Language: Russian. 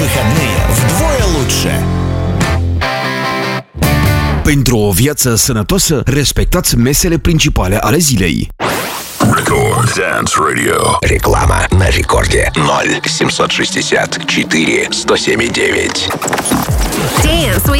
Выходные вдвое lучше. Pentru o viață sănătoasă, respectați mesele principale ale zilei. Record Dance Radio. Реклама на рекорде 0 764 107,9. Dance with